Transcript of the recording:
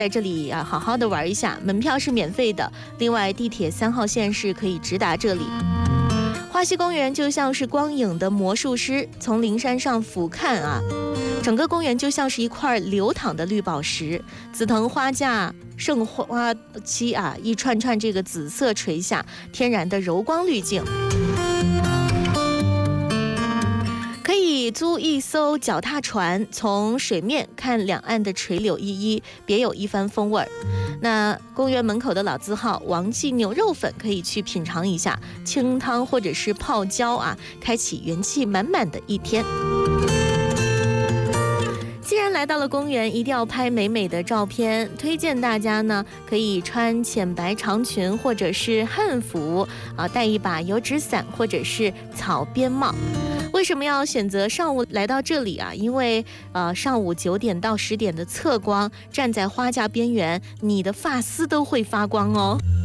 在这里啊好好的玩一下，门票是免费的。另外，地铁3号线是可以直达这里。花溪公园就像是光影的魔术师，从灵山上俯瞰啊，整个公园就像是一块流淌的绿宝石，紫藤花架、盛花期啊，一串串这个紫色垂下，天然的柔光滤镜。可以租一艘脚踏船，从水面看两岸的垂柳依依，别有一番风味儿。那公园门口的老字号王记牛肉粉可以去品尝一下，清汤或者是泡椒啊，开启元气满满的一天。既然来到了公园，一定要拍美美的照片。推荐大家呢，可以穿浅白长裙或者是汉服啊，带一把油纸伞或者是草编帽。为什么要选择上午来到这里啊？因为上午9点到10点的侧光，站在花架边缘，你的发丝都会发光哦。